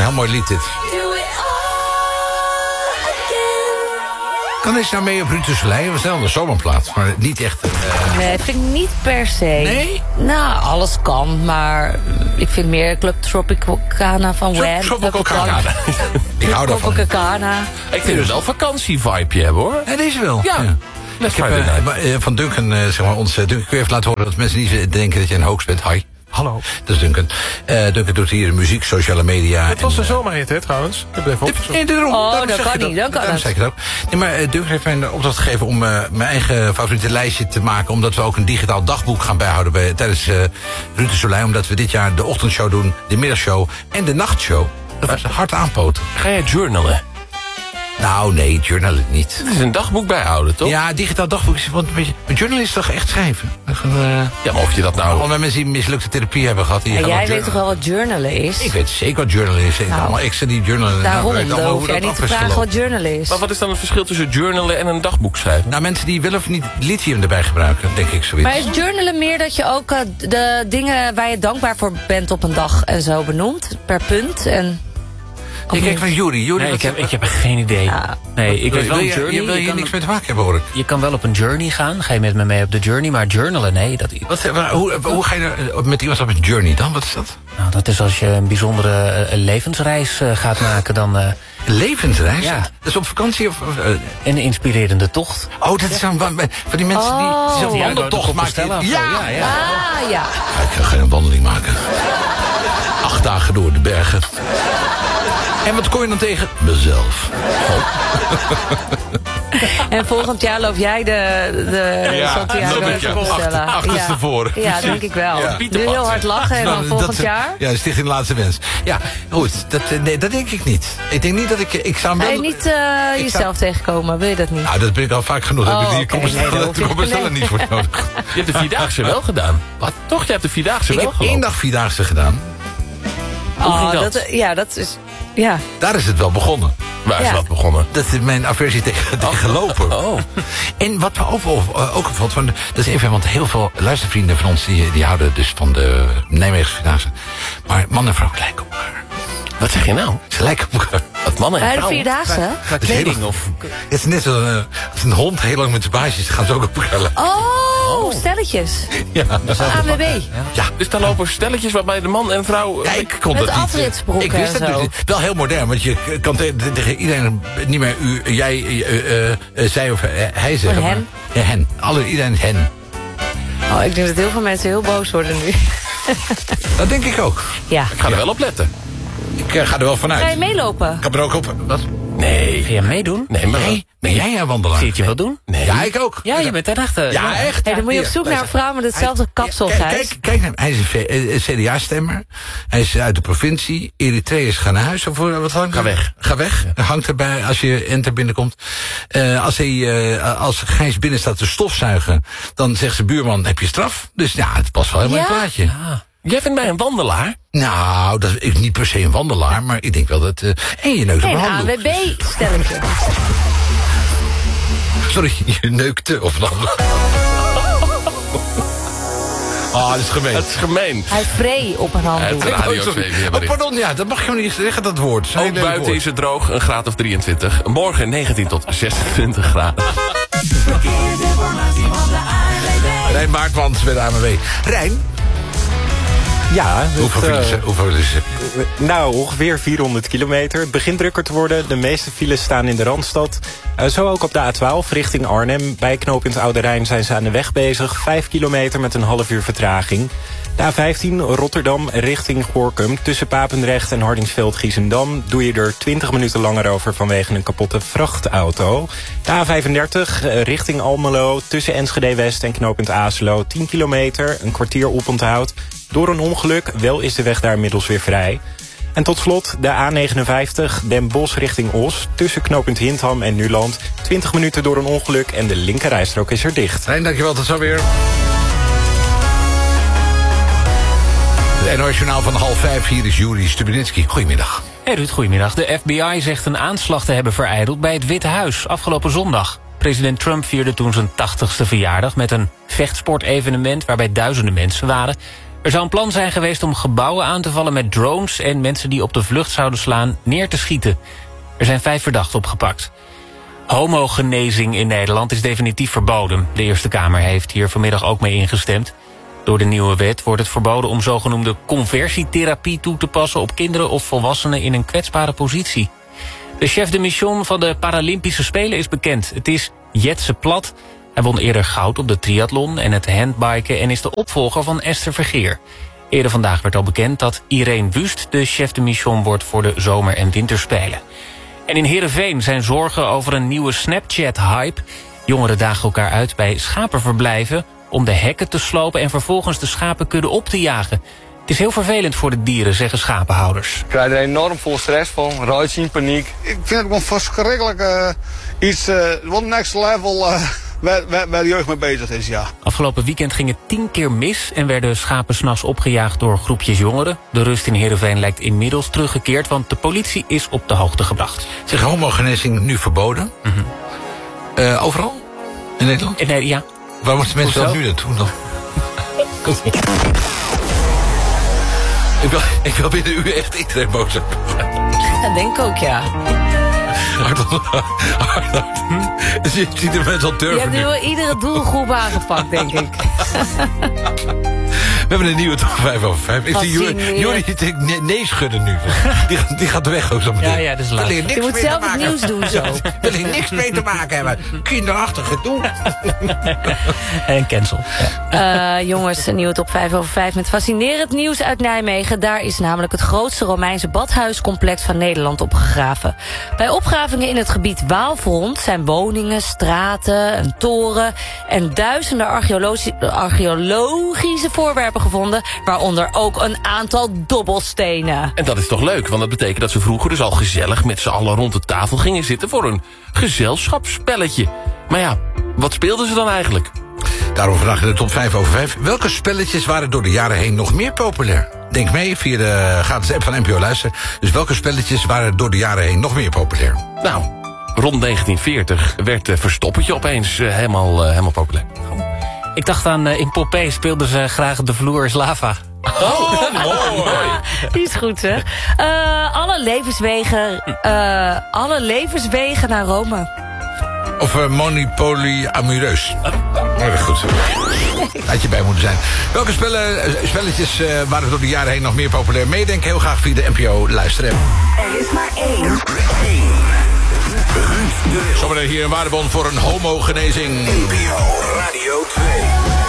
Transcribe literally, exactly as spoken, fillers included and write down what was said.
heel mooi lied dit. Kan eens nou mee op Ruud de Soleil? We zijn al de zomerplaat, maar niet echt... Uh... Nee, vind ik niet per se. Nee? Nou, alles kan, maar ik vind meer Club Tropicana van Wham. Tropicana. Ik hou daarvan. Tropicana. Ik vind het wel vakantievibe hebben, hoor. Ja, deze wel. Ja. ja. Let's Ik heb uh, van Duncan, uh, zeg maar, ons... Uh, Duncan, kun je even laten horen dat mensen niet denken dat je een hoax bent. Hi. Hallo. Dat is Duncan. Uh, Duncan doet hier muziek, sociale media. Het was en, een zomerhit, hè, trouwens. Ik bleef op. Nee, daarom, Oh, daarom dat zeg kan je niet, dan kan daarom het. zeg ik het ook. Nee, maar uh, Duncan heeft mij de opdracht gegeven om uh, mijn eigen favoriete lijstje te maken. Omdat we ook een digitaal dagboek gaan bijhouden bij, tijdens uh, Ruud de Soleil. Omdat we dit jaar de ochtendshow doen, de middagshow en de nachtshow. Dat was hard aanpoten. Ga jij journalen? Nou, nee, journalen niet. Het is een dagboek bijhouden, toch? Ja, digitaal dagboek is want een beetje... Een journal is toch echt schrijven? Uh, Ja, maar of je dat nou... Allemaal mensen die mislukte therapie hebben gehad. Die En gaan jij ook weet toch wel wat journalen is? Ik weet zeker wat journalen is. Nou, allemaal exen die journalen. Daarom, nou, dan hoef jij niet te vragen wat journalen is. Maar wat is dan het verschil tussen journalen en een dagboek schrijven? Nou, mensen die willen of niet lithium erbij gebruiken, denk ik zoiets. Maar is journalen meer dat je ook uh, de dingen waar je dankbaar voor bent op een dag en zo benoemt? Per punt en... Ik kijk van Juri. Juri, Nee, ik heb, ik heb geen idee. Ja. Nee, ik weet wel wil een je, journey. je wil Je hier kan, niks mee te maken hebben, hoor ik. je kan wel op een journey gaan. Ga je met me mee op de journey. Maar journalen, nee. Dat, Wat, waar- hoe, hoe ga je er met iemand op een journey dan? Wat is dat? nou, dat is als je een bijzondere eh, levensreis eh, gaat maken. Dan eh, Een levensreis? Ja. Dat is op vakantie? Of, of, uh, een inspirerende tocht. oh, dat is dan van van die mensen die Oh. zelf een Ja, wandeltocht maken. Ja, ja, ja. Ah, ja. Ja, ik ga geen wandeling maken. Acht dagen door de bergen. En wat kom je dan tegen? Mezelf. En volgend jaar loop jij de, de Ja, Santiago loop ik, de ja. Compostela. Achter- achterstevoren. Ja, ja, denk ik wel. Ja. Nu heel hard lachen en dan volgend dat, jaar. Ja, de Stichting Laatste Wens. Ja, goed. Dat, eh, nee, dat denk ik niet. Ik denk niet dat ik... Ik zou hem Ga wel... je niet uh, jezelf tegenkomen? Wil je dat niet? Nou, dat ben ik al vaak genoeg. Oh, Daar heb ik die oké. Compostela- Nee, dat hoef de je- Compostela nee. niet voor nodig. Je hebt de Vierdaagse wel gedaan. Wat? Toch, je hebt de Vierdaagse Ik wel heb gelopen. één dag Vierdaagse gedaan. Hoe ging Oh, dat? Ja, dat is... Ja. Daar is het wel begonnen. Waar is Ja. dat begonnen? Dat is mijn aversie tegen, tegen lopen. Oh. En wat me ook, ook, ook opvalt, van, dat is even, want heel veel luistervrienden van ons die, die houden dus van de Nijmeegse Vierdaagse. Maar man en vrouw lijken op elkaar. Wat zeg je nou? Ze lijken op elkaar. Wat mannen en Bij de vrouwen. Vierdaagse? Qua Het is heel- kleding of... Het is net zoals een, als een hond heel lang met zijn baasjes, gaan ze ook op elkaar lijken. Oh, stelletjes. Ja. A W B. Ja. Dus daar lopen stelletjes waarbij de man en vrouw... Ja, ik kon Met dat niet. afritsbroeken Ik wist en dat zo. dus niet. Wel heel modern, want je kan te- te- tegen iedereen niet meer u, jij, uh, uh, uh, zij of uh, hij zeggen. Hen. Maar, ja, hen. Alle, iedereen is hen. Oh, ik denk dat heel veel mensen heel boos worden nu. Dat denk ik ook. Ja. Ik ga er wel op letten. Ik uh, ga er wel vanuit. Ga je meelopen? Ik heb er ook op. Wat? Nee. Ga je meedoen? Nee, maar... Nee, ben jij een wandelaar? Zie je het je wel doen? Nee. Ja, ik ook. Ja, je bent er echt... eh, Ja, echt. Hey, dan moet je op zoek naar een vrouw met hetzelfde kapsel, Kijk, Gijs. kijk, kijk naar hem. Hij is een V- eh, C D A-stemmer. Hij is uit de provincie. Eritreërs gaan naar huis. Of eh, wat hangt Ga er? weg. Ga weg. Hangt erbij als je enter binnenkomt. Uh, als, hij, uh, als Gijs binnen staat te stofzuigen, dan zegt zijn buurman, heb je straf? Dus ja, het past wel helemaal in Ja? het plaatje. Jij vindt mij een wandelaar? Nou, dat is niet per se een wandelaar, maar ik denk wel dat... Uh, en je neukt op Geen een A handdoek. W B-stelletje. Sorry, je neukte op een handdoek. Ah, dat is gemeen. Het is gemeen. Hij vree op een handdoek. Het- Radio Oh, sorry. twee weer Oh, bericht. pardon, ja, dat mag je niet zeggen, dat woord. Dat is een Ook heel lelijk buiten woord. is het droog, een graad of drieëntwintig. Morgen negentien tot zesentwintig graden. Rijn Maartmans bij de A M W. Rijn, Ja, het, hoeveel eh, files, hoeveel is het? nou ongeveer vierhonderd kilometer. Het begint drukker te worden. De meeste files staan in de Randstad. Uh, zo ook op de A twaalf richting Arnhem. Bij knooppunt Oude Rijn zijn ze aan de weg bezig. Vijf kilometer met een half uur vertraging. De A vijftien Rotterdam richting Gorinchem. Tussen Papendrecht en Hardingsveld-Giessendam doe je er twintig minuten langer over vanwege een kapotte vrachtauto. De A vijfendertig uh, richting Almelo. Tussen Enschede-West en knooppunt Azelo. tien kilometer, een kwartier oponthoud. Door een ongeluk, wel is de weg daar inmiddels weer vrij. En tot slot de A negenenvijftig Den Bosch richting Os. Tussen knooppunt Hintham en Nuland. twintig minuten door een ongeluk en de linkerrijstrook is er dicht. Rijn, dankjewel, tot zo weer. Het N O S Journaal van half vijf, hier is Juri Stubenitski. Goedemiddag. Hey Ruud, goedemiddag. De F B I zegt een aanslag te hebben verijdeld bij het Witte Huis afgelopen zondag. President Trump vierde toen zijn tachtigste verjaardag met een vechtsportevenement waarbij duizenden mensen waren. Er zou een plan zijn geweest om gebouwen aan te vallen met drones... en mensen die op de vlucht zouden slaan neer te schieten. Er zijn vijf verdachten opgepakt. Homogenezing in Nederland is definitief verboden. De Eerste Kamer heeft hier vanmiddag ook mee ingestemd. Door de nieuwe wet wordt het verboden om zogenoemde conversietherapie toe te passen... op kinderen of volwassenen in een kwetsbare positie. De chef de mission van de Paralympische Spelen is bekend. Het is Jetse Plat. Hij won eerder goud op de triathlon en het handbiken... en is de opvolger van Esther Vergeer. Eerder vandaag werd al bekend dat Irene Wust... de chef de mission wordt voor de zomer- en winterspelen. En in Heerenveen zijn zorgen over een nieuwe Snapchat-hype. Jongeren dagen elkaar uit bij schapenverblijven... om de hekken te slopen en vervolgens de schapenkudde op te jagen. Het is heel vervelend voor de dieren, zeggen schapenhouders. Ik krijg er enorm veel stress van, ruitzien, paniek. Ik vind het gewoon verschrikkelijk uh, iets, uh, wat next level uh, waar, waar, waar de jeugd mee bezig is, ja. Afgelopen weekend ging het tien keer mis en werden schapen 's nachts opgejaagd door groepjes jongeren. De rust in Heerenveen lijkt inmiddels teruggekeerd, want de politie is op de hoogte gebracht. Zeg, homogenezing nu verboden? Mm-hmm. uh, overal? In Nederland? Nee, ja. Waar moeten mensen dan nu naartoe dan? ik, wil, ik wil binnen u echt iedereen boos hebben. Dat denk ik ook, ja. Hard, hard, hard. Hm? Je ziet de mensen al durven. Je hebt nu wel iedere doelgroep aangepakt, denk ik. We hebben een nieuwe top vijf over vijf. Is die Jori die nee, nee schudden nu? Die, die gaat weg ook zo meteen. Ja, ja, dat is laat. Je moet zelf het nieuws doen zo. Wil ik niks mee te maken hebben. Kinderachtig gedoe. En cancel. Ja. Uh, jongens, een nieuwe top vijf over vijf met fascinerend nieuws uit Nijmegen. Daar is namelijk het grootste Romeinse badhuiscomplex van Nederland opgegraven. Bij opgravingen in het gebied Waalfront zijn woningen, straten, een toren en duizenden archeologische, archeologische voorwerpen gevonden, waaronder ook een aantal dobbelstenen. En dat is toch leuk, want dat betekent dat ze vroeger dus al gezellig met z'n allen rond de tafel gingen zitten voor een gezelschapsspelletje. Maar ja, wat speelden ze dan eigenlijk? Daarom vandaag in de top vijf over vijf. Welke spelletjes waren door de jaren heen nog meer populair? Denk mee via de gratis app van N P O Luister. Dus welke spelletjes waren door de jaren heen nog meer populair? Nou, rond negentien veertig werd uh, Verstoppertje opeens uh, helemaal, uh, helemaal populair. Ik dacht aan, uh, in Popeye speelden ze graag De Vloer is Lava. Oh, mooi. Die is goed, hè? Uh, alle levenswegen, uh, alle levenswegen naar Rome. Of uh, Monopoly Amureus. Oh, goed. Had je bij moeten zijn. Welke spellen, spelletjes uh, waren door de jaren heen nog meer populair? Meedenk heel graag via de N P O luisteren. Er is maar één. Zometeen hier een waardebon voor een homogenezing. N P O Radio twee.